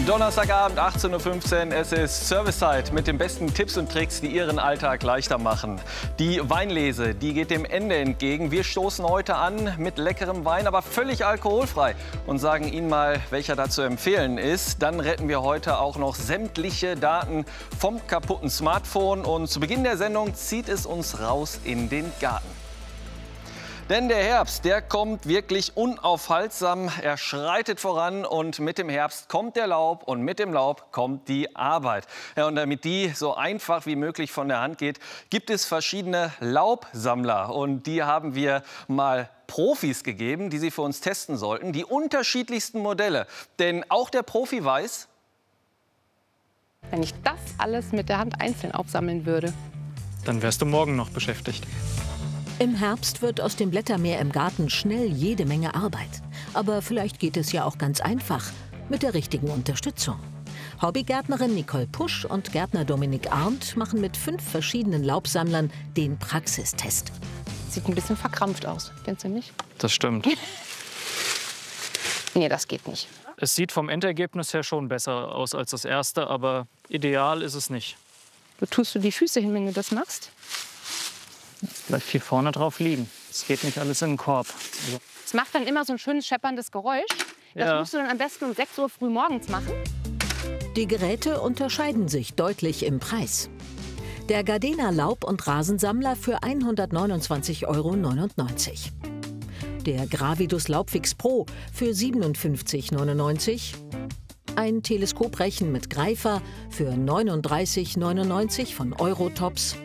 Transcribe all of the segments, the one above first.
Donnerstagabend, 18:15 Uhr. Es ist Servicezeit mit den besten Tipps und Tricks, die Ihren Alltag leichter machen. Die Weinlese, die geht dem Ende entgegen. Wir stoßen heute an mit leckerem Wein, aber völlig alkoholfrei und sagen Ihnen mal, welcher da zu empfehlen ist. Dann retten wir heute auch noch sämtliche Daten vom kaputten Smartphone. Und zu Beginn der Sendung zieht es uns raus in den Garten. Denn der Herbst, der kommt wirklich unaufhaltsam, er schreitet voran und mit dem Herbst kommt der Laub und mit dem Laub kommt die Arbeit. Ja, und damit die so einfach wie möglich von der Hand geht, gibt es verschiedene Laubsammler und die haben wir mal Profis gegeben, die sie für uns testen sollten, die unterschiedlichsten Modelle. Denn auch der Profi weiß, wenn ich das alles mit der Hand einzeln aufsammeln würde, dann wärst du morgen noch beschäftigt. Im Herbst wird aus dem Blättermeer im Garten schnell jede Menge Arbeit. Aber vielleicht geht es ja auch ganz einfach, mit der richtigen Unterstützung. Hobbygärtnerin Nicole Pusch und Gärtner Dominik Arndt machen mit 5 verschiedenen Laubsammlern den Praxistest. sieht ein bisschen verkrampft aus, findest du nicht? Das stimmt. Nee, das geht nicht. Es sieht vom Endergebnis her schon besser aus als das erste, aber ideal ist es nicht. Wo tust du die Füße hin, wenn du das machst? Es bleibt hier vorne drauf liegen. Es geht nicht alles in den Korb. Also Es macht dann immer so ein schönes schepperndes Geräusch. Das Ja. musst du dann am besten um 6 Uhr früh morgens machen. Die Geräte unterscheiden sich deutlich im Preis. Der Gardena Laub- und Rasensammler für 129,99 €. Der Gravidus Laubfix Pro für 57,99 €. Ein Teleskoprechen mit Greifer für 39,99 € von Eurotops.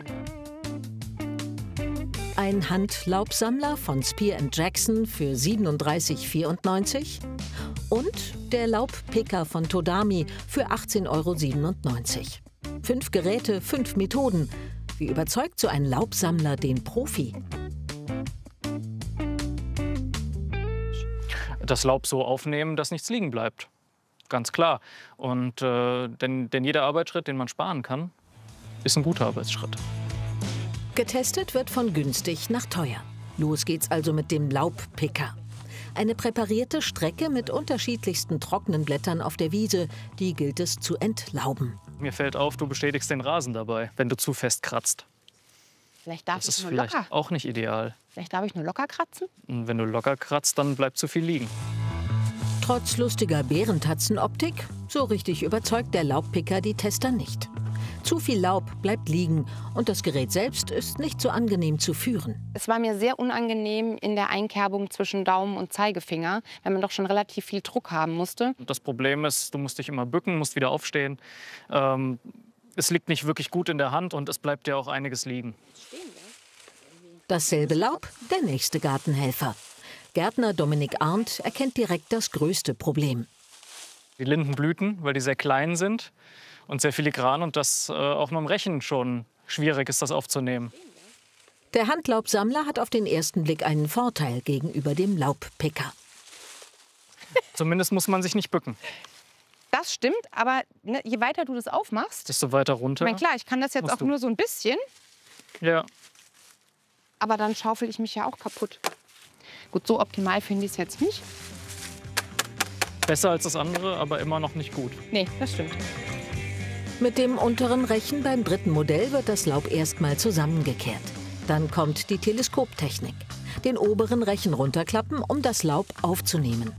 Ein Handlaubsammler von Spear Jackson für 37,94 €. Und der Laubpicker von Todami für 18,97 €. 5 Geräte, 5 Methoden. Wie überzeugt so ein Laubsammler den Profi? das Laub so aufnehmen, dass nichts liegen bleibt. Ganz klar. Und denn jeder Arbeitsschritt, den man sparen kann, ist ein guter Arbeitsschritt. Getestet wird von günstig nach teuer. Los geht's also mit dem Laubpicker. Eine präparierte Strecke mit unterschiedlichsten trockenen Blättern auf der Wiese, die gilt es zu entlauben. Mir fällt auf, du beschädigst den Rasen dabei, wenn du zu fest kratzt. Vielleicht darf Das ist ich nur vielleicht locker. auch nicht ideal. Vielleicht darf ich nur locker kratzen. Und wenn du locker kratzt, dann bleibt zu viel liegen. Trotz lustiger Bärentatzenoptik, so richtig überzeugt der Laubpicker die Tester nicht. Zu viel Laub bleibt liegen und das Gerät selbst ist nicht so angenehm zu führen. Es war mir sehr unangenehm in der Einkerbung zwischen Daumen und Zeigefinger, weil man doch schon relativ viel Druck haben musste. Das Problem ist, du musst dich immer bücken, musst wieder aufstehen. Es liegt nicht wirklich gut in der Hand und es bleibt dir auch einiges liegen. Dasselbe Laub, der nächste Gartenhelfer. Gärtner Dominik Arndt erkennt direkt das größte Problem. Die Lindenblüten, weil die sehr klein sind und sehr filigran und das auch mit dem Rechen schon schwierig ist, das aufzunehmen. Der Handlaubsammler hat auf den ersten Blick einen Vorteil gegenüber dem Laubpicker. Zumindest muss man sich nicht bücken. Das stimmt, aber ne, je weiter du das aufmachst, Desto weiter ich runter. meine, klar, ich kann das jetzt Musst auch du. nur so ein bisschen, Ja. aber dann schaufel ich mich ja auch kaputt. Gut, so optimal finde ich es jetzt nicht. Besser als das andere, aber immer noch nicht gut. Nee, das stimmt. Mit dem unteren Rechen beim dritten Modell wird das Laub erstmal zusammengekehrt. Dann kommt die Teleskoptechnik. Den oberen Rechen runterklappen, um das Laub aufzunehmen.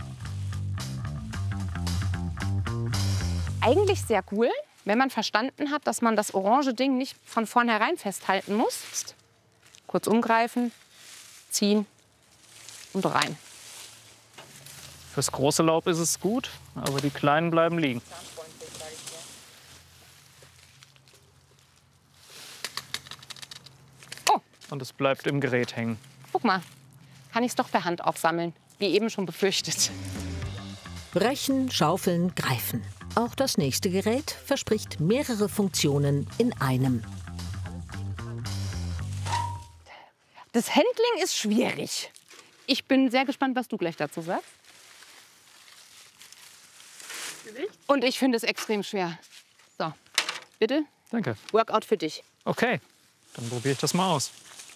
Eigentlich sehr cool, wenn man verstanden hat, dass man das orange Ding nicht von vornherein festhalten muss. Kurz umgreifen, ziehen und rein. Fürs große Laub ist es gut, aber die kleinen bleiben liegen. Oh, Und es bleibt im Gerät hängen. guck mal, kann ich es doch per Hand aufsammeln, wie eben schon befürchtet. Rechen, schaufeln, greifen. Auch das nächste Gerät verspricht mehrere Funktionen in einem. Das Handling ist schwierig. Ich bin sehr gespannt, was du gleich dazu sagst. Und ich finde es extrem schwer. So, bitte, Danke. Workout für dich. Okay, dann probiere ich das mal aus.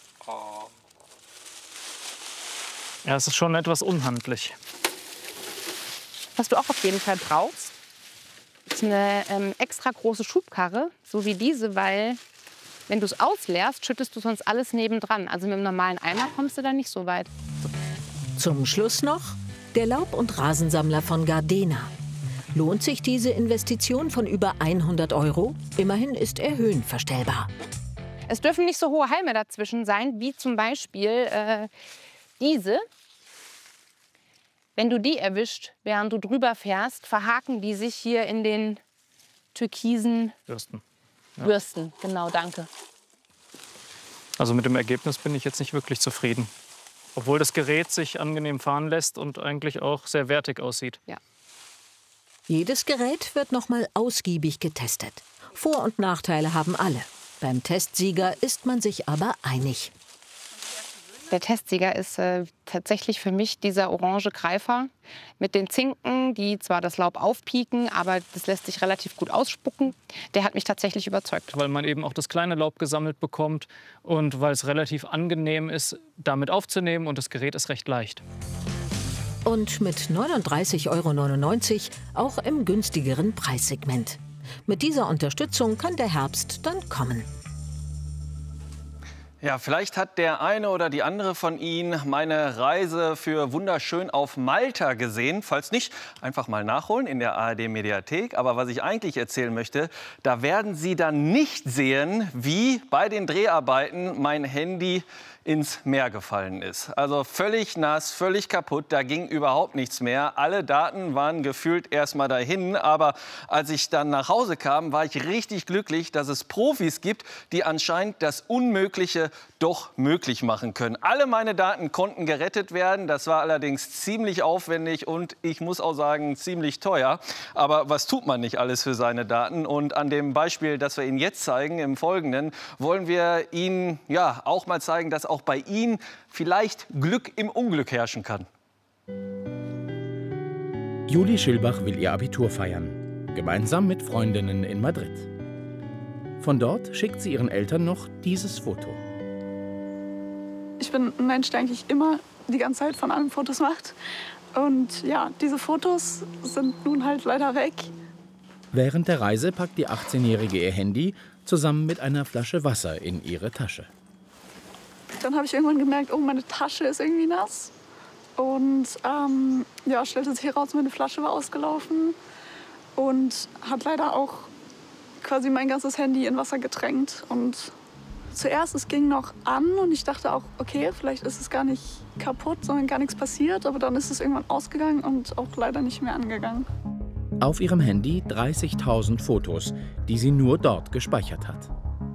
Ja, es ist schon etwas unhandlich. Was du auch auf jeden Fall brauchst, eine extra große Schubkarre, so wie diese, weil wenn du es ausleerst, schüttest du sonst alles nebendran. Also mit einem normalen Eimer kommst du da nicht so weit. Zum Schluss noch der Laub- und Rasensammler von Gardena. Lohnt sich diese Investition von über 100 €? Immerhin ist er höhenverstellbar. Es dürfen nicht so hohe Halme dazwischen sein, wie zum Beispiel diese. Wenn du die erwischt, während du drüber fährst, verhaken die sich hier in den türkisen Bürsten. Ja. Bürsten. Genau, danke. Also mit dem Ergebnis bin ich jetzt nicht wirklich zufrieden. Obwohl das Gerät sich angenehm fahren lässt und eigentlich auch sehr wertig aussieht. Ja. Jedes Gerät wird noch mal ausgiebig getestet. Vor- und Nachteile haben alle. Beim Testsieger ist man sich aber einig. Der Testsieger ist tatsächlich für mich dieser orange Greifer mit den Zinken, die zwar das Laub aufpieken, aber das lässt sich relativ gut ausspucken. Der hat mich tatsächlich überzeugt. Weil man eben auch das kleine Laub gesammelt bekommt und weil es relativ angenehm ist, damit aufzunehmen und das Gerät ist recht leicht. Und mit 39,99 € auch im günstigeren Preissegment. Mit dieser Unterstützung kann der Herbst dann kommen. Ja, vielleicht hat der eine oder die andere von Ihnen meine Reise für wunderschön auf Malta gesehen. Falls nicht, einfach mal nachholen in der ARD-Mediathek. Aber was ich eigentlich erzählen möchte, da werden Sie dann nicht sehen, wie bei den Dreharbeiten mein Handy ins Meer gefallen ist. Also völlig nass, völlig kaputt, da ging überhaupt nichts mehr. Alle Daten waren gefühlt erstmal dahin, aber als ich dann nach Hause kam, war ich richtig glücklich, dass es Profis gibt, die anscheinend das Unmögliche doch möglich machen können. Alle meine Daten konnten gerettet werden, das war allerdings ziemlich aufwendig und ich muss auch sagen, ziemlich teuer. Aber was tut man nicht alles für seine Daten? Und an dem Beispiel, das wir Ihnen jetzt zeigen, im Folgenden, wollen wir Ihnen ja auch mal zeigen, dass auch bei Ihnen vielleicht Glück im Unglück herrschen kann. Julie Schilbach will ihr Abitur feiern, gemeinsam mit Freundinnen in Madrid. Von dort schickt sie ihren Eltern noch dieses Foto. Ich bin ein Mensch, der eigentlich immer die ganze Zeit von allem Fotos macht. Und ja, diese Fotos sind nun halt leider weg. Während der Reise packt die 18-Jährige ihr Handy zusammen mit einer Flasche Wasser in ihre Tasche. Dann habe ich irgendwann gemerkt, oh, meine Tasche ist irgendwie nass. Und ja, stellte sich heraus, meine Flasche war ausgelaufen und hat leider auch quasi mein ganzes Handy in Wasser getränkt. Und zuerst, es ging noch an und ich dachte auch, okay, vielleicht ist es gar nicht kaputt, sondern gar nichts passiert. Aber dann ist es irgendwann ausgegangen und auch leider nicht mehr angegangen. Auf ihrem Handy 30.000 Fotos, die sie nur dort gespeichert hat.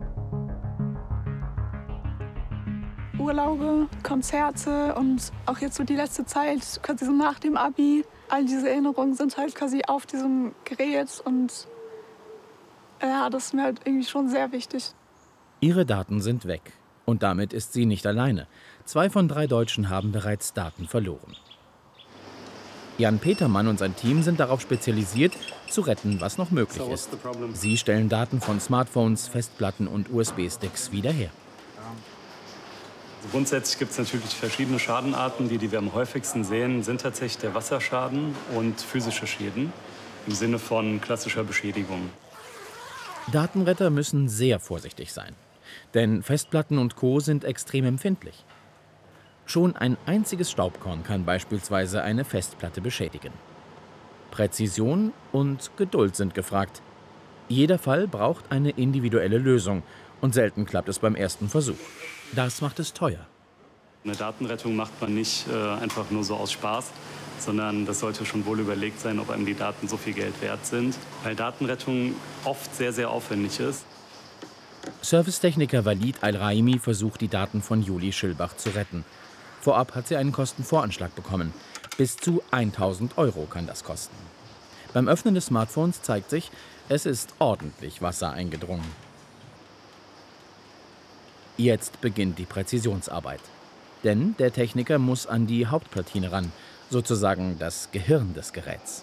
Urlaube, Konzerte und auch jetzt so die letzte Zeit, quasi so nach dem Abi. All diese Erinnerungen sind halt quasi auf diesem Gerät und ja, das ist mir halt irgendwie schon sehr wichtig. Ihre Daten sind weg und damit ist sie nicht alleine. 2 von 3 Deutschen haben bereits Daten verloren. Jan Petermann und sein Team sind darauf spezialisiert, zu retten, was noch möglich ist. Sie stellen Daten von Smartphones, Festplatten und USB-Sticks wieder her. Also grundsätzlich gibt es natürlich verschiedene Schadenarten. Die wir am häufigsten sehen, sind tatsächlich der Wasserschaden und physische Schäden im Sinne von klassischer Beschädigung. Datenretter müssen sehr vorsichtig sein, denn Festplatten und Co. sind extrem empfindlich. Schon ein einziges Staubkorn kann beispielsweise eine Festplatte beschädigen. Präzision und Geduld sind gefragt. Jeder Fall braucht eine individuelle Lösung und selten klappt es beim ersten Versuch. Das macht es teuer. Eine Datenrettung macht man nicht einfach nur so aus Spaß, sondern das sollte schon wohl überlegt sein, ob einem die Daten so viel Geld wert sind, weil Datenrettung oft sehr, sehr aufwendig ist. Servicetechniker Walid Al-Raimi versucht, die Daten von Julie Schilbach zu retten. Vorab hat sie einen Kostenvoranschlag bekommen. Bis zu 1.000 € kann das kosten. Beim Öffnen des Smartphones zeigt sich, es ist ordentlich Wasser eingedrungen. Jetzt beginnt die Präzisionsarbeit. Denn der Techniker muss an die Hauptplatine ran, sozusagen das Gehirn des Geräts.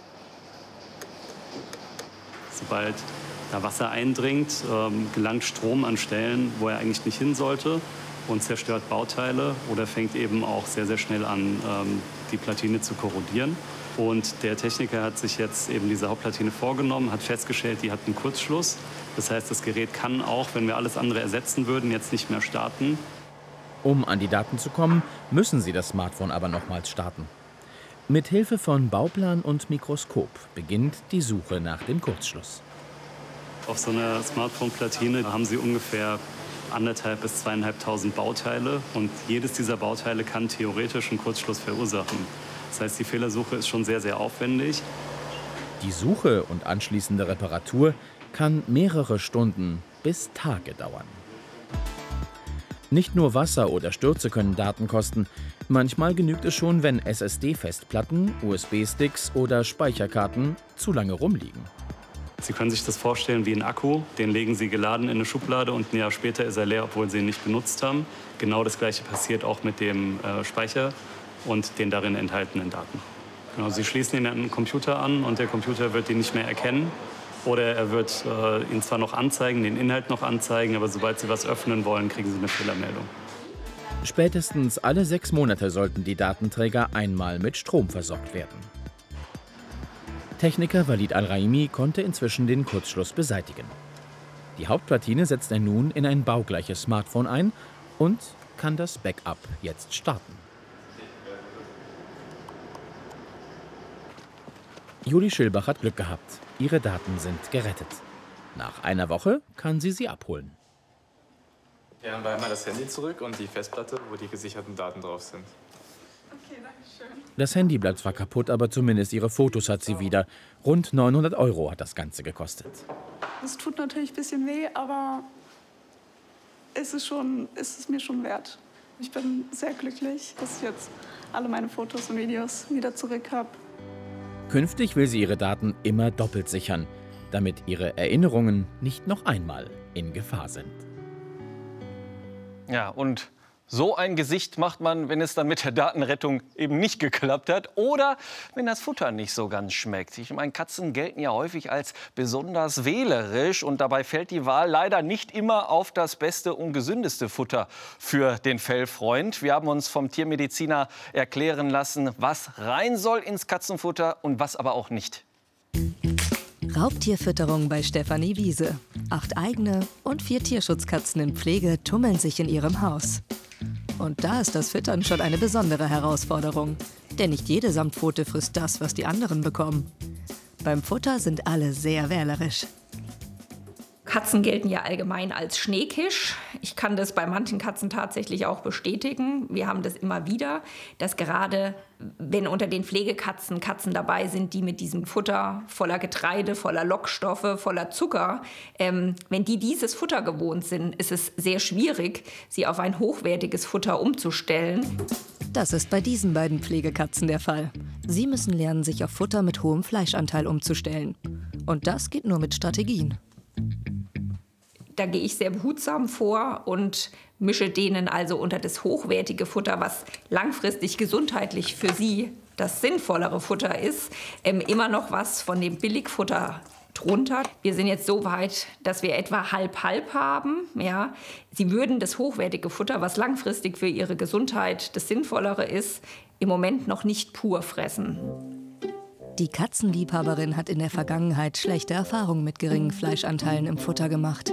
Sobald da Wasser eindringt, gelangt Strom an Stellen, wo er eigentlich nicht hin sollte und zerstört Bauteile oder fängt eben auch sehr, sehr schnell an, die Platine zu korrodieren. Und der Techniker hat sich jetzt eben diese Hauptplatine vorgenommen, hat festgestellt, die hat einen Kurzschluss. Das heißt, das Gerät kann auch, wenn wir alles andere ersetzen würden, jetzt nicht mehr starten. Um an die Daten zu kommen, müssen Sie das Smartphone aber nochmals starten. Mit Hilfe von Bauplan und Mikroskop beginnt die Suche nach dem Kurzschluss. Auf so einer Smartphone-Platine haben Sie ungefähr 1.500 bis 2.500 Bauteile. Und jedes dieser Bauteile kann theoretisch einen Kurzschluss verursachen. Das heißt, die Fehlersuche ist schon sehr, sehr aufwendig. Die Suche und anschließende Reparatur kann mehrere Stunden bis Tage dauern. Nicht nur Wasser oder Stürze können Daten kosten. Manchmal genügt es schon, wenn SSD-Festplatten, USB-Sticks oder Speicherkarten zu lange rumliegen. Sie können sich das vorstellen wie ein Akku. Den legen Sie geladen in eine Schublade und ein Jahr später ist er leer, obwohl Sie ihn nicht benutzt haben. Genau das Gleiche passiert auch mit dem Speicher und den darin enthaltenen Daten. Genau, Sie schließen ihn an einen Computer an und der Computer wird ihn nicht mehr erkennen. Oder er wird ihn zwar noch anzeigen, den Inhalt noch anzeigen, aber sobald Sie was öffnen wollen, kriegen Sie eine Fehlermeldung. Spätestens alle 6 Monate sollten die Datenträger einmal mit Strom versorgt werden. Techniker Walid Al-Raimi konnte inzwischen den Kurzschluss beseitigen. Die Hauptplatine setzt er nun in ein baugleiches Smartphone ein und kann das Backup jetzt starten. Juli Schilbach hat Glück gehabt. Ihre Daten sind gerettet. Nach einer Woche kann sie abholen. Ja, dann war einmal das Handy zurück und die Festplatte, wo die gesicherten Daten drauf sind. Okay, danke schön. Das Handy bleibt zwar kaputt, aber zumindest ihre Fotos hat sie wieder. Rund 900 € hat das Ganze gekostet. Das tut natürlich ein bisschen weh, aber ist es mir schon wert. Ich bin sehr glücklich, dass ich jetzt alle meine Fotos und Videos wieder zurück habe. Künftig will sie ihre Daten immer doppelt sichern, damit ihre Erinnerungen nicht noch einmal in Gefahr sind. Ja, und so ein Gesicht macht man, wenn es dann mit der Datenrettung eben nicht geklappt hat oder wenn das Futter nicht so ganz schmeckt. Ich meine, Katzen gelten ja häufig als besonders wählerisch und dabei fällt die Wahl leider nicht immer auf das beste und gesündeste Futter für den Fellfreund. Wir haben uns vom Tiermediziner erklären lassen, was rein soll ins Katzenfutter und was aber auch nicht. Raubtierfütterung bei Stefanie Wiese. 8 eigene und 4 Tierschutzkatzen in Pflege tummeln sich in ihrem Haus. Und da ist das Füttern schon eine besondere Herausforderung. Denn nicht jede Samtpfote frisst das, was die anderen bekommen. Beim Futter sind alle sehr wählerisch. Katzen gelten ja allgemein als Schneekisch. Ich kann das bei manchen Katzen tatsächlich auch bestätigen. Wir haben das immer wieder, dass gerade wenn unter den Pflegekatzen Katzen dabei sind, die mit diesem Futter voller Getreide, voller Lockstoffe, voller Zucker, wenn die dieses Futter gewohnt sind, ist es sehr schwierig, sie auf ein hochwertiges Futter umzustellen. Das ist bei diesen beiden Pflegekatzen der Fall. Sie müssen lernen, sich auf Futter mit hohem Fleischanteil umzustellen. Und das geht nur mit Strategien. Da gehe ich sehr behutsam vor und mische denen also unter das hochwertige Futter, was langfristig gesundheitlich für sie das sinnvollere Futter ist, immer noch was von dem Billigfutter drunter. Wir sind jetzt so weit, dass wir etwa halb-halb haben. Ja. Sie würden das hochwertige Futter, was langfristig für ihre Gesundheit das Sinnvollere ist, im Moment noch nicht pur fressen. Die Katzenliebhaberin hat in der Vergangenheit schlechte Erfahrungen mit geringen Fleischanteilen im Futter gemacht.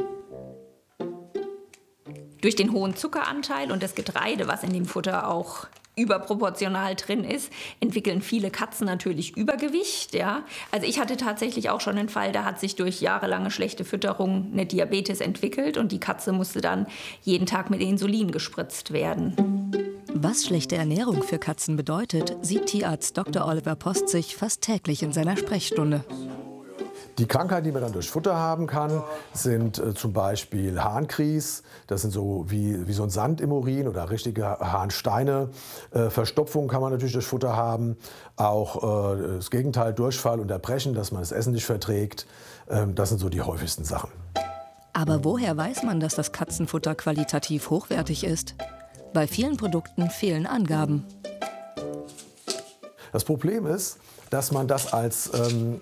Durch den hohen Zuckeranteil und das Getreide, was in dem Futter auch überproportional drin ist, entwickeln viele Katzen natürlich Übergewicht. Ja? Also ich hatte tatsächlich auch schon einen Fall, da hat sich durch jahrelange schlechte Fütterung eine Diabetes entwickelt und die Katze musste dann jeden Tag mit Insulin gespritzt werden. Was schlechte Ernährung für Katzen bedeutet, sieht Tierarzt Dr. Oliver Postzig fast täglich in seiner Sprechstunde. Die Krankheiten, die man dann durch Futter haben kann, sind zum Beispiel Harnkries. Das sind so wie so ein Sand im Urin oder richtige Harnsteine. Verstopfung kann man natürlich durch Futter haben. Auch das Gegenteil, Durchfall und Erbrechen, dass man das Essen nicht verträgt. Das sind so die häufigsten Sachen. Aber woher weiß man, dass das Katzenfutter qualitativ hochwertig ist? Bei vielen Produkten fehlen Angaben. Das Problem ist, dass man das als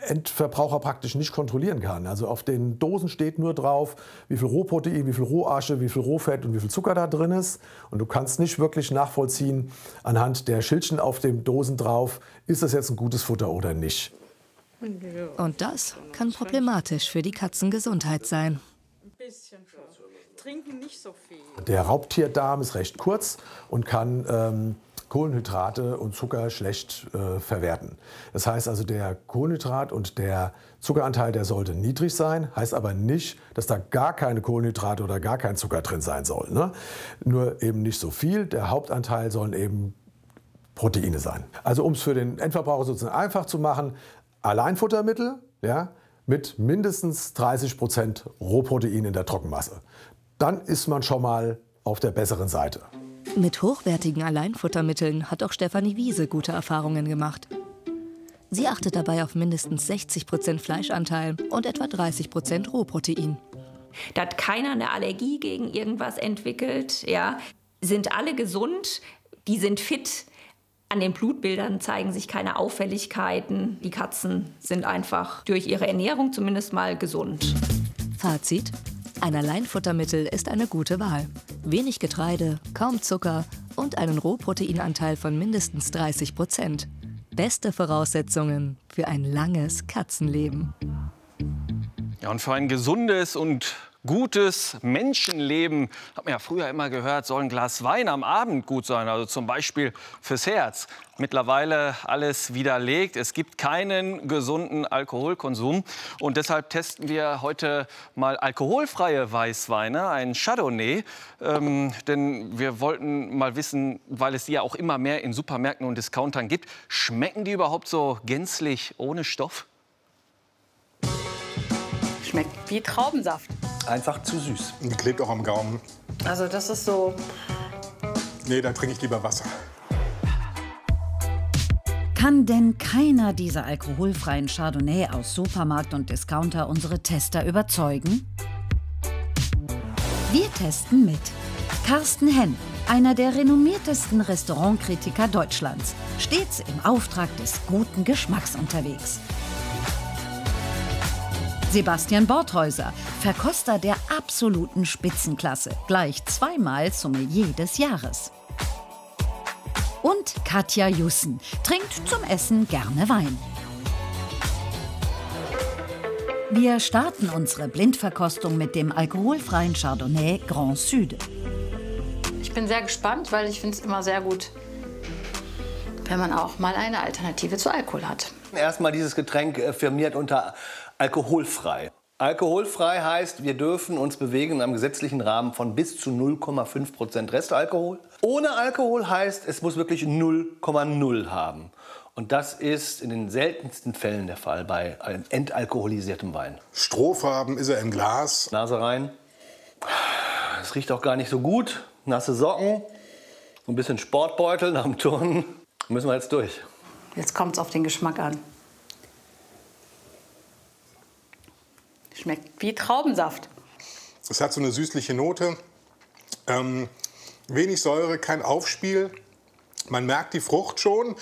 Endverbraucher praktisch nicht kontrollieren kann. Also auf den Dosen steht nur drauf, wie viel Rohprotein, wie viel Rohasche, wie viel Rohfett und wie viel Zucker da drin ist. Und du kannst nicht wirklich nachvollziehen anhand der Schildchen auf den Dosen drauf, ist das jetzt ein gutes Futter oder nicht. Und das kann problematisch für die Katzengesundheit sein. Trinken nicht so viel. Der Raubtierdarm ist recht kurz und kann Kohlenhydrate und Zucker schlecht verwerten. Das heißt also, der Kohlenhydrat- und der Zuckeranteil, der sollte niedrig sein, heißt aber nicht, dass da gar keine Kohlenhydrate oder gar kein Zucker drin sein soll. Ne? Nur eben nicht so viel. Der Hauptanteil sollen eben Proteine sein. Also um es für den Endverbraucher sozusagen einfach zu machen, Alleinfuttermittel, ja, mit mindestens 30% Rohprotein in der Trockenmasse. Dann ist man schon mal auf der besseren Seite. Mit hochwertigen Alleinfuttermitteln hat auch Stefanie Wiese gute Erfahrungen gemacht. Sie achtet dabei auf mindestens 60% Fleischanteil und etwa 30% Rohprotein. Da hat keiner eine Allergie gegen irgendwas entwickelt. Ja. Sind alle gesund, die sind fit. An den Blutbildern zeigen sich keine Auffälligkeiten. Die Katzen sind einfach durch ihre Ernährung zumindest mal gesund. Fazit: Ein Alleinfuttermittel ist eine gute Wahl. Wenig Getreide, kaum Zucker und einen Rohproteinanteil von mindestens 30%. Beste Voraussetzungen für ein langes Katzenleben. Ja, und für ein gesundes und gutes Menschenleben, hat man ja früher immer gehört, soll ein Glas Wein am Abend gut sein, also zum Beispiel fürs Herz. Mittlerweile alles widerlegt. Es gibt keinen gesunden Alkoholkonsum. Und deshalb testen wir heute mal alkoholfreie Weißweine, ein Chardonnay. Denn wir wollten mal wissen, weil es die ja auch immer mehr in Supermärkten und Discountern gibt, schmecken die überhaupt so gänzlich ohne Stoff? Schmeckt wie Traubensaft. Einfach zu süß. Die klebt auch am Gaumen. Also das ist so... Nee, dann trinke ich lieber Wasser. Kann denn keiner dieser alkoholfreien Chardonnay aus Supermarkt und Discounter unsere Tester überzeugen? Wir testen mit Carsten Henn, einer der renommiertesten Restaurantkritiker Deutschlands, stets im Auftrag des guten Geschmacks unterwegs. Sebastian Borthäuser, Verkoster der absoluten Spitzenklasse, gleich zweimal Sommelier des Jahres. Und Katja Jussen, trinkt zum Essen gerne Wein. Wir starten unsere Blindverkostung mit dem alkoholfreien Chardonnay Grand Sud. Ich bin sehr gespannt, weil ich finde es immer sehr gut, wenn man auch mal eine Alternative zu Alkohol hat. Erstmal dieses Getränk firmiert unter alkoholfrei. Alkoholfrei heißt, wir dürfen uns bewegen in einem gesetzlichen Rahmen von bis zu 0,5% Restalkohol. Ohne Alkohol heißt, es muss wirklich 0,0 haben. Und das ist in den seltensten Fällen der Fall bei einem entalkoholisiertem Wein. Strohfarben ist er im Glas. Nase rein. Es riecht auch gar nicht so gut. Nasse Socken, so ein bisschen Sportbeutel nach dem Turnen. Müssen wir jetzt durch. Jetzt kommt es auf den Geschmack an. Schmeckt wie Traubensaft. Es hat so eine süßliche Note. Wenig Säure, kein Aufspiel. Man merkt die Frucht schon.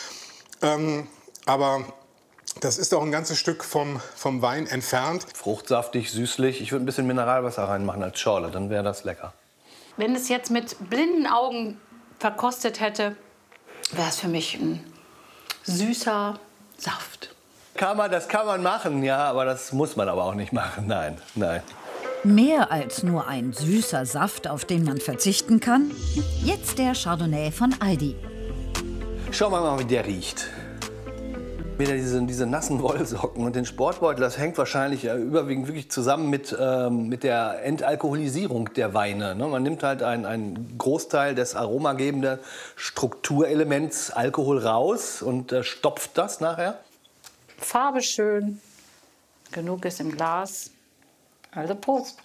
Aber das ist auch ein ganzes Stück vom Wein entfernt. Fruchtsaftig, süßlich. Ich würde ein bisschen Mineralwasser reinmachen als Schorle, dann wäre das lecker. Wenn es jetzt mit blinden Augen verkostet hätte, wäre es für mich ein süßer Saft. Das kann man machen, ja, aber das muss man aber auch nicht machen. Nein, nein. Mehr als nur ein süßer Saft, auf den man verzichten kann? Jetzt der Chardonnay von Aldi. Schauen wir mal, wie der riecht. Wieder diese nassen Wollsocken und den Sportbeutel, das hängt wahrscheinlich überwiegend wirklich zusammen mit der Entalkoholisierung der Weine. Ne? Man nimmt halt einen Großteil des aromagebenden Strukturelements Alkohol raus und stopft das nachher. Farbe schön, genug ist im Glas. Also Prost.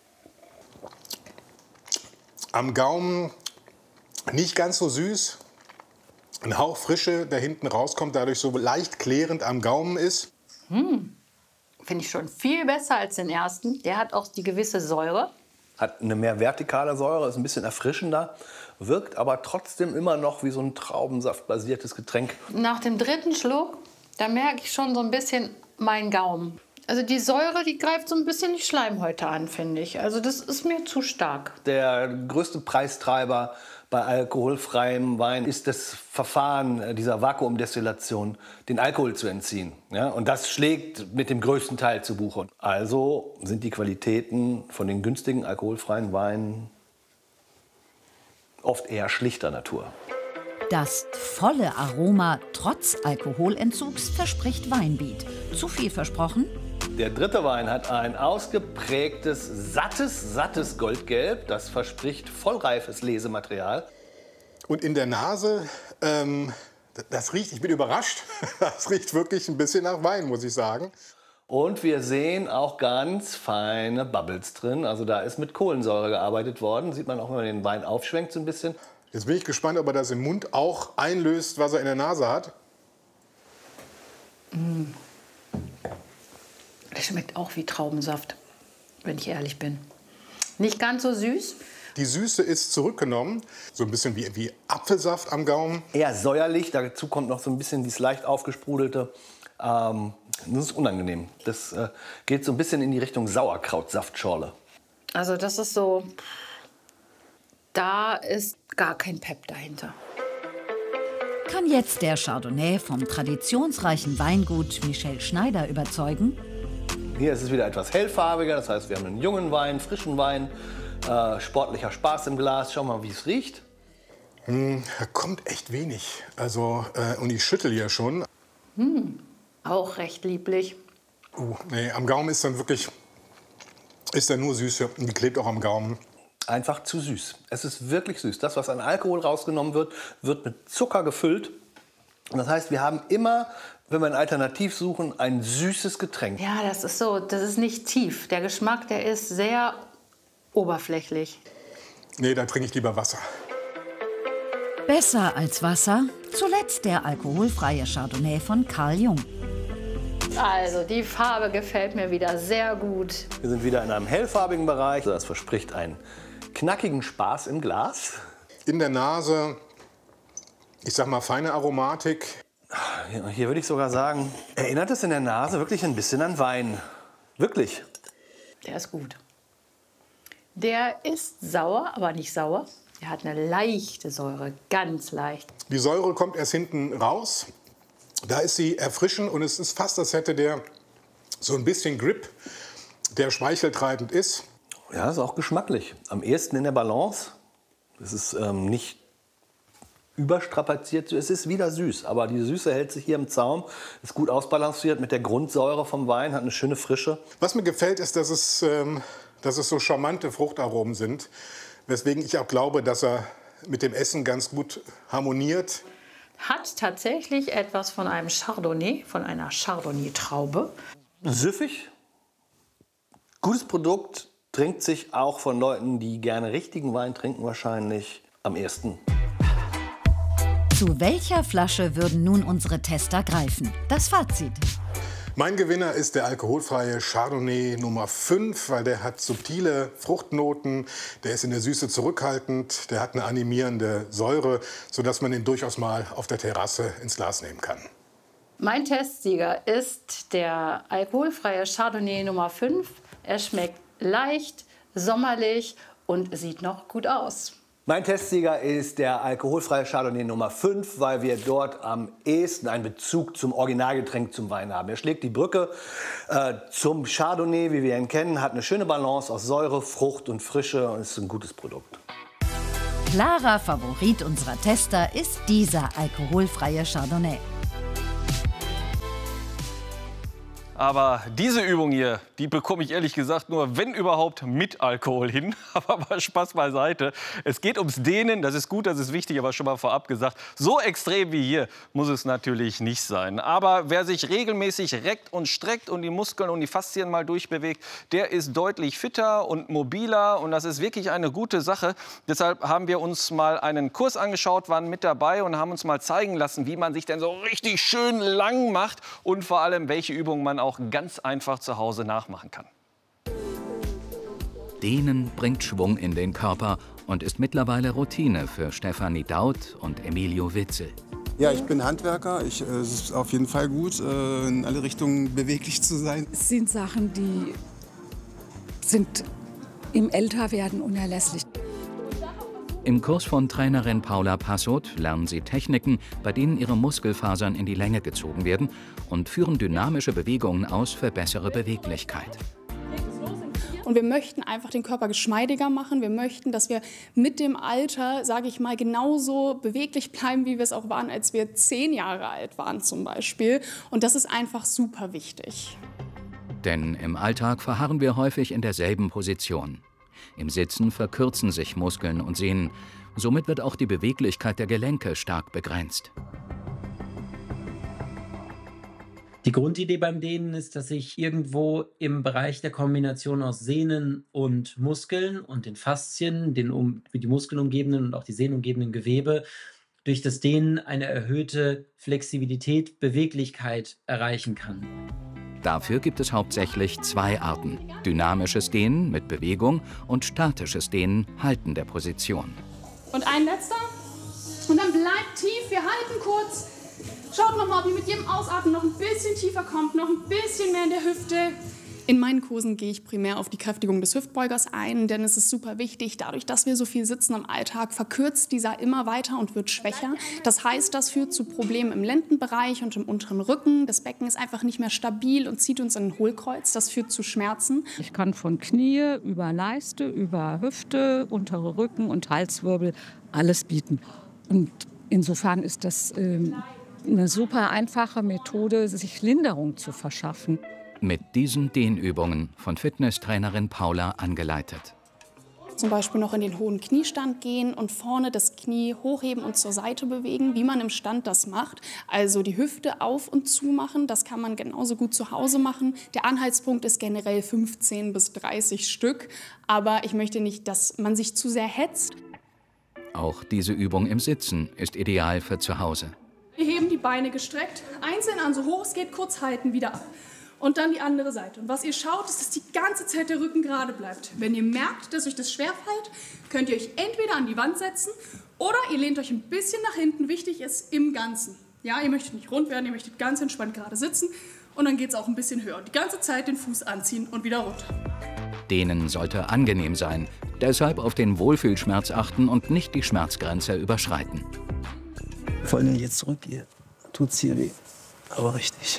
Am Gaumen nicht ganz so süß. Ein Hauch Frische, der hinten rauskommt, dadurch so leicht klärend am Gaumen ist. Finde ich schon viel besser als den ersten. Der hat auch die gewisse Säure. Hat eine mehr vertikale Säure, ist ein bisschen erfrischender, wirkt aber trotzdem immer noch wie so ein traubensaftbasiertes Getränk. Nach dem dritten Schluck, da merke ich schon so ein bisschen meinen Gaumen. Also die Säure, die greift so ein bisschen die Schleimhäute an, finde ich. Also das ist mir zu stark. Der größte Preistreiber bei alkoholfreiem Wein ist das Verfahren dieser Vakuumdestillation, den Alkohol zu entziehen. Ja, und das schlägt mit dem größten Teil zu Buche. Also sind die Qualitäten von den günstigen alkoholfreien Weinen oft eher schlichter Natur. Das volle Aroma trotz Alkoholentzugs verspricht Weinbiet. Zu viel versprochen? Der dritte Wein hat ein ausgeprägtes, sattes Goldgelb. Das verspricht vollreifes Lesematerial. Und in der Nase, das riecht, ich bin überrascht, das riecht wirklich ein bisschen nach Wein, muss ich sagen. Und wir sehen auch ganz feine Bubbles drin. Also da ist mit Kohlensäure gearbeitet worden. Sieht man auch, wenn man den Wein aufschwenkt so ein bisschen. Jetzt bin ich gespannt, ob er das im Mund auch einlöst, was er in der Nase hat. Das schmeckt auch wie Traubensaft, wenn ich ehrlich bin. Nicht ganz so süß. Die Süße ist zurückgenommen, so ein bisschen wie Apfelsaft am Gaumen. Eher säuerlich, dazu kommt noch so ein bisschen dieses leicht aufgesprudelte. Das ist unangenehm. Das geht so ein bisschen in die Richtung Sauerkrautsaftschorle. Also das ist so, da ist gar kein Pep dahinter. Kann jetzt der Chardonnay vom traditionsreichen Weingut Michel Schneider überzeugen? Hier ist es wieder etwas hellfarbiger, das heißt, wir haben einen jungen Wein, frischen Wein, sportlicher Spaß im Glas. Schau mal, wie es riecht. Da kommt echt wenig. Also, und ich schüttel hier schon. Auch recht lieblich. Nee, am Gaumen ist dann wirklich, ist dann nur Süße und die klebt auch am Gaumen. Einfach zu süß. Es ist wirklich süß. Das, was an Alkohol rausgenommen wird, wird mit Zucker gefüllt. Und das heißt, wir haben immer, wenn wir ein Alternativ suchen, ein süßes Getränk. Ja, das ist so, das ist nicht tief. Der Geschmack, der ist sehr oberflächlich. Nee, dann trinke ich lieber Wasser. Besser als Wasser, zuletzt der alkoholfreie Chardonnay von Carl Jung. Also die Farbe gefällt mir wieder sehr gut. Wir sind wieder in einem hellfarbigen Bereich. Das verspricht einen knackigen Spaß im Glas. In der Nase, ich sag mal, feine Aromatik. Hier würde ich sogar sagen, erinnert es in der Nase wirklich ein bisschen an Wein. Wirklich. Der ist gut. Der ist sauer, aber nicht sauer. Er hat eine leichte Säure, ganz leicht. Die Säure kommt erst hinten raus. Da ist sie erfrischend und es ist fast, als hätte der so ein bisschen Grip, der speicheltreibend ist. Ja, ist auch geschmacklich. Am ehesten in der Balance. Es ist nicht überstrapaziert. Es ist wieder süß, aber die Süße hält sich hier im Zaum. Ist gut ausbalanciert mit der Grundsäure vom Wein, hat eine schöne Frische. Was mir gefällt, ist, dass es so charmante Fruchtaromen sind. Weswegen ich auch glaube, dass er mit dem Essen ganz gut harmoniert. Hat tatsächlich etwas von einem Chardonnay, von einer Chardonnay-Traube. Süffig, gutes Produkt, trinkt sich auch von Leuten, die gerne richtigen Wein trinken, wahrscheinlich am ehesten. Zu welcher Flasche würden nun unsere Tester greifen? Das Fazit. Mein Gewinner ist der alkoholfreie Chardonnay Nummer 5, weil der hat subtile Fruchtnoten, der ist in der Süße zurückhaltend, der hat eine animierende Säure, sodass man ihn durchaus mal auf der Terrasse ins Glas nehmen kann. Mein Testsieger ist der alkoholfreie Chardonnay Nummer 5. Er schmeckt leicht, sommerlich und sieht noch gut aus. Mein Testsieger ist der alkoholfreie Chardonnay Nummer 5, weil wir dort am ehesten einen Bezug zum Originalgetränk zum Wein haben. Er schlägt die Brücke zum Chardonnay, wie wir ihn kennen, hat eine schöne Balance aus Säure, Frucht und Frische und ist ein gutes Produkt. Klarer Favorit unserer Tester ist dieser alkoholfreie Chardonnay. Aber diese Übung hier, die bekomme ich ehrlich gesagt nur, wenn überhaupt, mit Alkohol hin. Aber mal Spaß beiseite. Es geht ums Dehnen, das ist gut, das ist wichtig, aber schon mal vorab gesagt, so extrem wie hier muss es natürlich nicht sein. Aber wer sich regelmäßig reckt und streckt und die Muskeln und die Faszien mal durchbewegt, der ist deutlich fitter und mobiler und das ist wirklich eine gute Sache. Deshalb haben wir uns mal einen Kurs angeschaut, waren mit dabei und haben uns mal zeigen lassen, wie man sich denn so richtig schön lang macht und vor allem, welche Übungen man auch ganz einfach zu Hause nachmachen kann. Dehnen bringt Schwung in den Körper und ist mittlerweile Routine für Stefanie Daut und Emilio Witzel. Ja, ich bin Handwerker. Es ist auf jeden Fall gut, in alle Richtungen beweglich zu sein. Es sind Sachen, die sind im Älterwerden unerlässlich. Im Kurs von Trainerin Paula Passot lernen sie Techniken, bei denen ihre Muskelfasern in die Länge gezogen werden und führen dynamische Bewegungen aus für bessere Beweglichkeit. Und wir möchten einfach den Körper geschmeidiger machen. Wir möchten, dass wir mit dem Alter, sage ich mal, genauso beweglich bleiben, wie wir es auch waren, als wir 10 Jahre alt waren zum Beispiel. Und das ist einfach super wichtig. Denn im Alltag verharren wir häufig in derselben Position. Im Sitzen verkürzen sich Muskeln und Sehnen. Somit wird auch die Beweglichkeit der Gelenke stark begrenzt. Die Grundidee beim Dehnen ist, dass ich irgendwo im Bereich der Kombination aus Sehnen und Muskeln und den Faszien, die Muskeln umgebenden und auch die Sehnen umgebenden Gewebe, durch das Dehnen eine erhöhte Flexibilität, Beweglichkeit erreichen kann. Dafür gibt es hauptsächlich 2 Arten: dynamisches Dehnen mit Bewegung und statisches Dehnen, Halten der Position. Und ein letzter. Und dann bleibt tief, wir halten kurz. Schaut nochmal, ob ihr mit jedem Ausatmen noch ein bisschen tiefer kommt, noch ein bisschen mehr in der Hüfte. In meinen Kursen gehe ich primär auf die Kräftigung des Hüftbeugers ein, denn es ist super wichtig, dadurch, dass wir so viel sitzen im Alltag, verkürzt dieser immer weiter und wird schwächer. Das heißt, das führt zu Problemen im Lendenbereich und im unteren Rücken. Das Becken ist einfach nicht mehr stabil und zieht uns in ein Hohlkreuz. Das führt zu Schmerzen. Ich kann von Knie über Leiste, über Hüfte, untere Rücken und Halswirbel alles bieten. Und insofern ist das eine super einfache Methode, sich Linderung zu verschaffen. Mit diesen Dehnübungen von Fitnesstrainerin Paula angeleitet. Zum Beispiel noch in den hohen Kniestand gehen und vorne das Knie hochheben und zur Seite bewegen, wie man im Stand das macht. Also die Hüfte auf und zu machen, das kann man genauso gut zu Hause machen. Der Anhaltspunkt ist generell 15 bis 30 Stück, aber ich möchte nicht, dass man sich zu sehr hetzt. Auch diese Übung im Sitzen ist ideal für zu Hause. Wir heben die Beine gestreckt, einzeln an, so hoch es geht, kurz halten, wieder ab. Und dann die andere Seite. Und was ihr schaut, ist, dass die ganze Zeit der Rücken gerade bleibt. Wenn ihr merkt, dass euch das schwerfällt, könnt ihr euch entweder an die Wand setzen oder ihr lehnt euch ein bisschen nach hinten. Wichtig ist im Ganzen. Ja, ihr möchtet nicht rund werden, ihr möchtet ganz entspannt gerade sitzen. Und dann geht es auch ein bisschen höher. Und die ganze Zeit den Fuß anziehen und wieder runter. Dehnen sollte angenehm sein. Deshalb auf den Wohlfühlschmerz achten und nicht die Schmerzgrenze überschreiten. Vor allem, wenn ich jetzt zurückgehe, tut es hier weh. Aber richtig.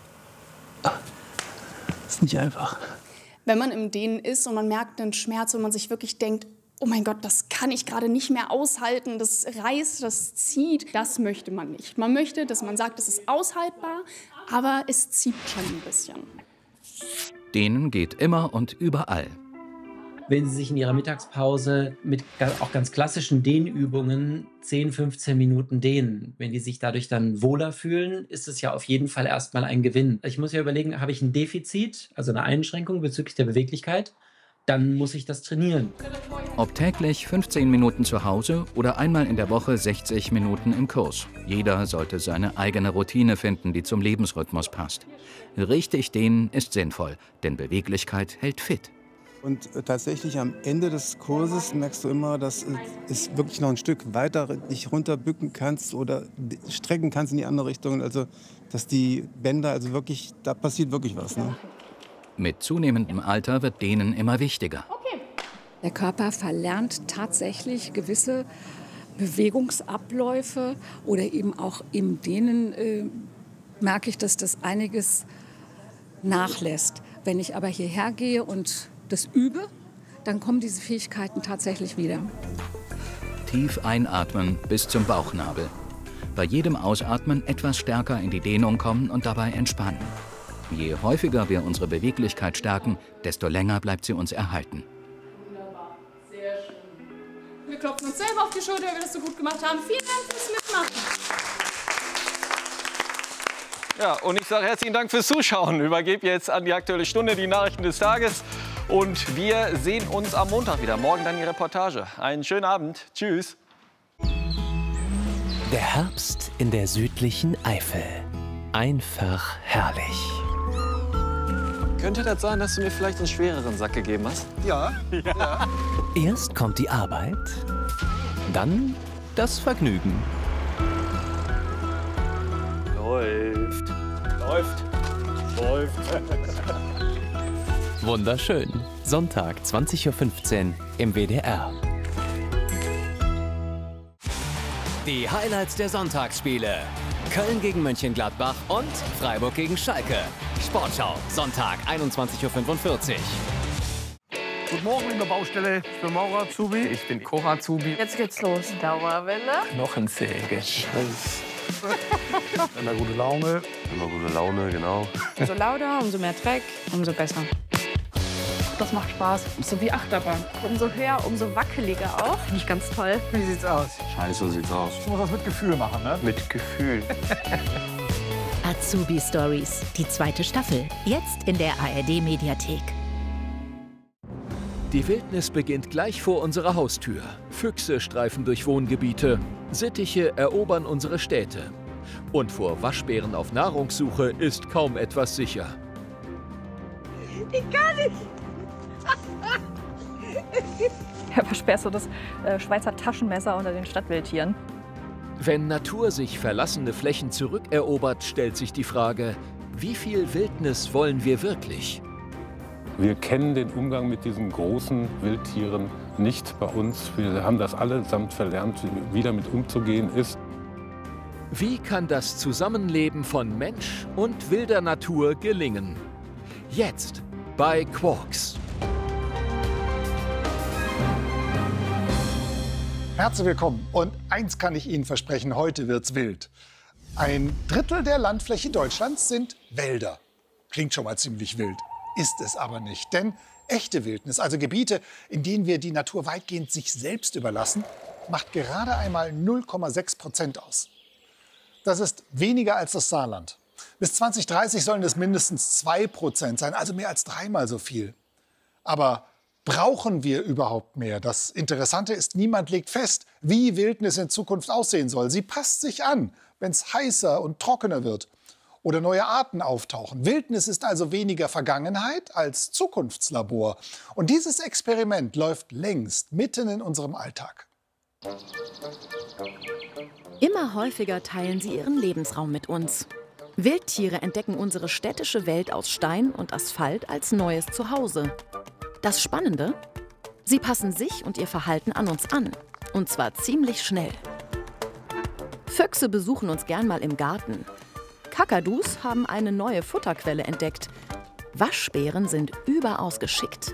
Ist nicht einfach. Wenn man im Dehnen ist und man merkt einen Schmerz und man sich wirklich denkt, oh mein Gott, das kann ich gerade nicht mehr aushalten, das reißt, das zieht, das möchte man nicht. Man möchte, dass man sagt, es ist aushaltbar, aber es zieht schon ein bisschen. Dehnen geht immer und überall. Wenn Sie sich in Ihrer Mittagspause mit auch ganz klassischen Dehnübungen 10, 15 Minuten dehnen, wenn die sich dadurch dann wohler fühlen, ist es ja auf jeden Fall erstmal ein Gewinn. Ich muss ja überlegen, habe ich ein Defizit, also eine Einschränkung bezüglich der Beweglichkeit, dann muss ich das trainieren. Ob täglich 15 Minuten zu Hause oder einmal in der Woche 60 Minuten im Kurs. Jeder sollte seine eigene Routine finden, die zum Lebensrhythmus passt. Richtig dehnen ist sinnvoll, denn Beweglichkeit hält fit. Und tatsächlich am Ende des Kurses merkst du immer, dass es wirklich noch ein Stück weiter dich runterbücken kannst oder strecken kannst in die andere Richtung. Also, dass die Bänder, also wirklich, da passiert wirklich was. Ne? Mit zunehmendem Alter wird Dehnen immer wichtiger. Der Körper verlernt tatsächlich gewisse Bewegungsabläufe oder eben auch im Dehnen merke ich, dass das einiges nachlässt. Wenn ich aber hierher gehe und das übe, dann kommen diese Fähigkeiten tatsächlich wieder. Tief einatmen bis zum Bauchnabel. Bei jedem Ausatmen etwas stärker in die Dehnung kommen und dabei entspannen. Je häufiger wir unsere Beweglichkeit stärken, desto länger bleibt sie uns erhalten. Wunderbar, sehr schön. Wir klopfen uns selber auf die Schulter, weil wir das so gut gemacht haben. Vielen Dank fürs Mitmachen. Ja, und ich sage herzlichen Dank fürs Zuschauen. Übergebe jetzt an die Aktuelle Stunde die Nachrichten des Tages. Und wir sehen uns am Montag wieder. Morgen dann die Reportage. Einen schönen Abend. Tschüss. Der Herbst in der südlichen Eifel. Einfach herrlich. Könnte das sein, dass du mir vielleicht einen schwereren Sack gegeben hast? Ja. Erst kommt die Arbeit, dann das Vergnügen. Läuft. Wunderschön. Sonntag, 20:15 Uhr im WDR. Die Highlights der Sonntagsspiele. Köln gegen Mönchengladbach und Freiburg gegen Schalke. Sportschau, Sonntag, 21:45 Uhr. Guten Morgen, liebe Baustelle. Ich bin Maurer Azubi. Ich bin Cora Azubi. Jetzt geht's los. Dauerwelle. Knochensäge. Immer gute Laune. Immer gute Laune, genau. Umso lauter, umso mehr Dreck, umso besser. Das macht Spaß. So wie Achterbahn. Umso höher, umso wackeliger auch. Finde ich ganz toll. Wie sieht's aus? Scheiße sieht's aus. Ich muss das mit Gefühl machen, ne? Mit Gefühl. Azubi Stories, die 2. Staffel. Jetzt in der ARD-Mediathek. Die Wildnis beginnt gleich vor unserer Haustür. Füchse streifen durch Wohngebiete. Sittiche erobern unsere Städte. Und vor Waschbären auf Nahrungssuche ist kaum etwas sicher. Ich kann nicht. Herr Waschbär ist so das Schweizer Taschenmesser unter den Stadtwildtieren. Wenn Natur sich verlassene Flächen zurückerobert, stellt sich die Frage, wie viel Wildnis wollen wir wirklich? Wir kennen den Umgang mit diesen großen Wildtieren nicht bei uns. Wir haben das allesamt verlernt, wie damit umzugehen ist. Wie kann das Zusammenleben von Mensch und wilder Natur gelingen? Jetzt bei Quarks. Herzlich willkommen. Und eins kann ich Ihnen versprechen, heute wird's wild. 1/3 der Landfläche Deutschlands sind Wälder. Klingt schon mal ziemlich wild. Ist es aber nicht. Denn echte Wildnis, also Gebiete, in denen wir die Natur weitgehend sich selbst überlassen, macht gerade einmal 0,6% aus. Das ist weniger als das Saarland. Bis 2030 sollen es mindestens 2% sein, also mehr als 3-mal so viel. Aber brauchen wir überhaupt mehr? Das Interessante ist, niemand legt fest, wie Wildnis in Zukunft aussehen soll. Sie passt sich an, wenn es heißer und trockener wird oder neue Arten auftauchen. Wildnis ist also weniger Vergangenheit als Zukunftslabor. Und dieses Experiment läuft längst mitten in unserem Alltag. Immer häufiger teilen sie ihren Lebensraum mit uns. Wildtiere entdecken unsere städtische Welt aus Stein und Asphalt als neues Zuhause. Das Spannende? Sie passen sich und ihr Verhalten an uns an. Und zwar ziemlich schnell. Füchse besuchen uns gern mal im Garten. Kakadus haben eine neue Futterquelle entdeckt. Waschbären sind überaus geschickt.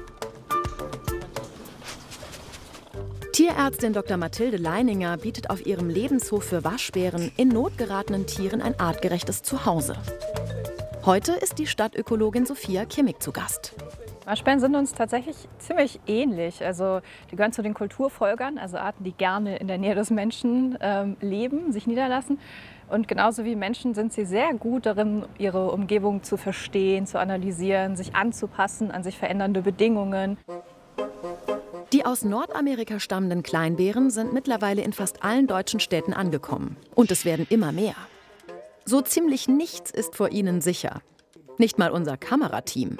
Tierärztin Dr. Mathilde Leininger bietet auf ihrem Lebenshof für Waschbären in Not geratenen Tieren ein artgerechtes Zuhause. Heute ist die Stadtökologin Sophia Kimmig zu Gast. Waschbären sind uns tatsächlich ziemlich ähnlich. Also die gehören zu den Kulturfolgern, also Arten, die gerne in der Nähe des Menschen leben, sich niederlassen. Und genauso wie Menschen sind sie sehr gut darin, ihre Umgebung zu verstehen, zu analysieren, sich anzupassen an sich verändernde Bedingungen. Die aus Nordamerika stammenden Kleinbären sind mittlerweile in fast allen deutschen Städten angekommen. Und es werden immer mehr. So ziemlich nichts ist vor ihnen sicher. Nicht mal unser Kamerateam.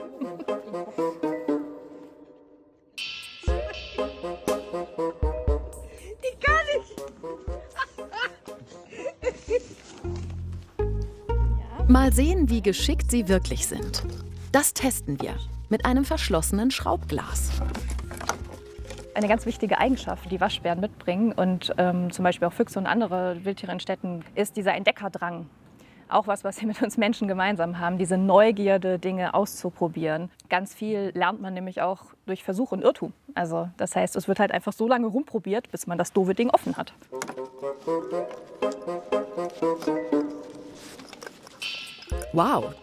Mal sehen, wie geschickt sie wirklich sind. Das testen wir mit einem verschlossenen Schraubglas. Eine ganz wichtige Eigenschaft, die Waschbären mitbringen und zum Beispiel auch Füchse und andere Wildtiere in Städten, ist dieser Entdeckerdrang. Auch was sie mit uns Menschen gemeinsam haben, diese Neugierde, Dinge auszuprobieren. Ganz viel lernt man nämlich auch durch Versuch und Irrtum. Also das heißt, es wird halt einfach so lange rumprobiert, bis man das doofe Ding offen hat. Wow,